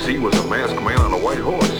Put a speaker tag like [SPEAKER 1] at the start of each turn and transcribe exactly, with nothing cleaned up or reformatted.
[SPEAKER 1] see was a masked man on a white horse.